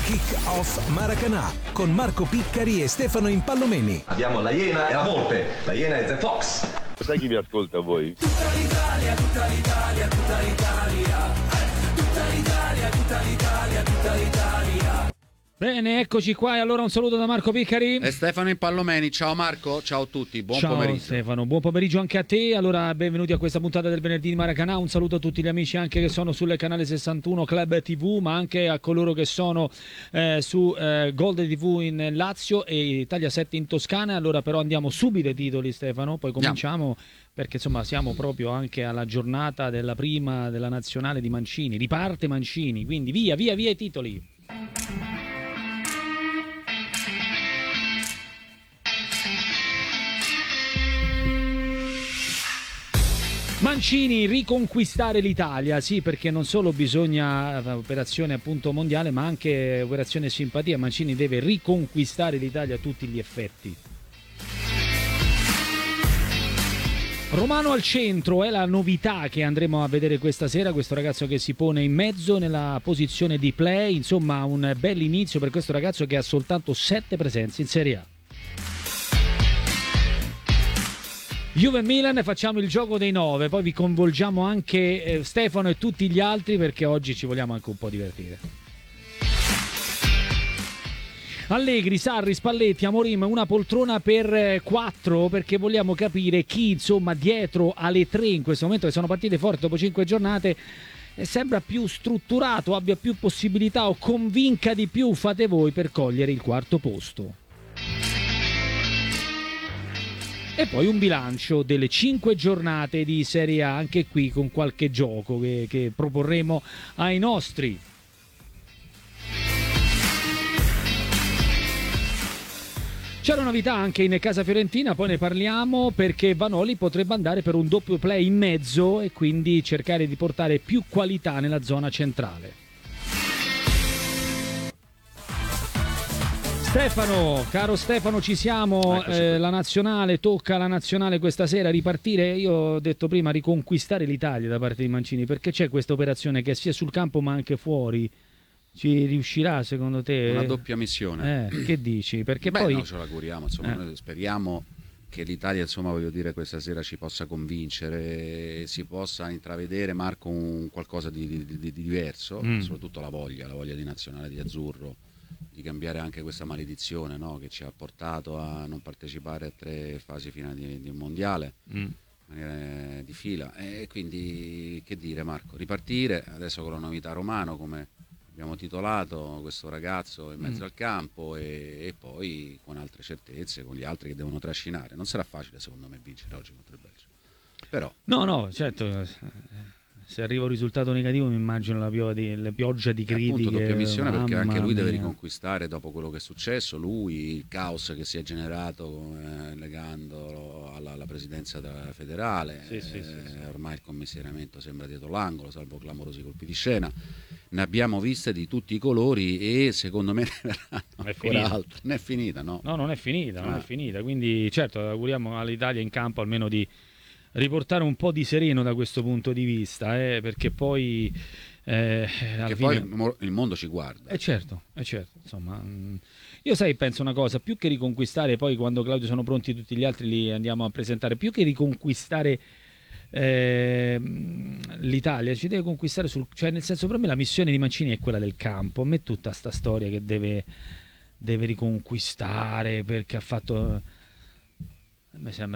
Kick-Off Maracanã con Marco Piccari e Stefano Impallomeni. Abbiamo la Iena e la Volpe. La Iena è The Fox. Sai chi mi ascolta voi? Tutta l'Italia, tutta l'Italia, tutta l'Italia. Tutta l'Italia, tutta l'Italia, tutta l'Italia. Bene, eccoci qua e allora un saluto da Marco Piccari e Stefano Impallomeni. Ciao Marco, ciao a tutti, buon pomeriggio. Ciao Stefano, buon pomeriggio anche a te. Allora, benvenuti a questa puntata del venerdì di Maracanã. Un saluto a tutti gli amici anche che sono sul canale 61 Club TV, ma anche a coloro che sono su Gold TV in Lazio e Italia 7 in Toscana. Allora però andiamo subito ai titoli, Stefano, poi cominciamo perché insomma siamo proprio anche alla giornata della prima della nazionale di Mancini. Riparte Mancini, quindi via i titoli. Mancini, riconquistare l'Italia, sì, perché non solo bisogna operazione appunto mondiale, ma anche operazione simpatia. Mancini deve riconquistare l'Italia a tutti gli effetti. Romano al centro è la novità che andremo a vedere questa sera, questo ragazzo che si pone in mezzo nella posizione di play, insomma un bel inizio per questo ragazzo che ha soltanto 7 presenze in Serie A. Juve Milan, facciamo il gioco dei 9, poi vi coinvolgiamo anche Stefano e tutti gli altri perché oggi ci vogliamo anche un po' divertire. Allegri, Sarri, Spalletti, Amorim, una poltrona per 4 perché vogliamo capire chi insomma dietro alle 3 in questo momento che sono partite forti dopo 5 giornate sembra più strutturato, abbia più possibilità o convinca di più, fate voi per cogliere il quarto posto. E poi un bilancio delle 5 giornate di Serie A, anche qui con qualche gioco che proporremo ai nostri. C'è una novità anche in casa fiorentina, poi ne parliamo perché Vanoli potrebbe andare per un doppio play in mezzo e quindi cercare di portare più qualità nella zona centrale. Stefano, caro Stefano, ci siamo, la nazionale, tocca alla nazionale questa sera ripartire, io ho detto prima riconquistare l'Italia da parte di Mancini, perché c'è questa operazione che sia sul campo ma anche fuori, ci riuscirà secondo te? Una doppia missione. Che dici? Perché beh, poi... no, ce l'auguriamo, insomma, noi speriamo che l'Italia, insomma, voglio dire, questa sera ci possa convincere, si possa intravedere, Marco, un qualcosa di diverso, soprattutto la voglia di nazionale, di azzurro, di cambiare anche questa maledizione, no? Che ci ha portato a non partecipare a 3 fasi finali di un mondiale di fila e quindi che dire, Marco, ripartire adesso con la novità Romano come abbiamo titolato questo ragazzo in mezzo al campo e poi con altre certezze, con gli altri che devono trascinare. Non sarà facile secondo me vincere oggi contro il Belgio, però no, certo. Se arriva un risultato negativo mi immagino la pioggia di critiche. Appunto doppia missione perché anche lui deve mia. riconquistare dopo quello che è successo, lui, il caos che si è generato legandolo alla presidenza federale, Sì. ormai il commissariamento sembra dietro l'angolo, salvo clamorosi colpi di scena. Ne abbiamo viste di tutti i colori e secondo me ne verranno ancora altre. Non è finita, no? No, non è finita, quindi certo auguriamo all'Italia in campo almeno di riportare un po' di sereno da questo punto di vista, perché poi poi il mondo ci guarda. Certo, insomma, io penso una cosa, più che riconquistare, poi quando Claudio sono pronti tutti gli altri li andiamo a presentare, più che riconquistare l'Italia, ci deve conquistare cioè nel senso, per me la missione di Mancini è quella del campo, a me tutta sta storia che deve riconquistare perché ha fatto... A me sembra